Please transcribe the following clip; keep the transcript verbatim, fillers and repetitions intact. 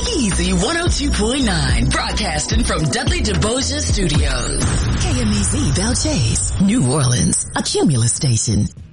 Easy one oh two point nine, broadcasting from Dudley DeBosia Studios. K M E Z Belle Chase, New Orleans, a Cumulus station.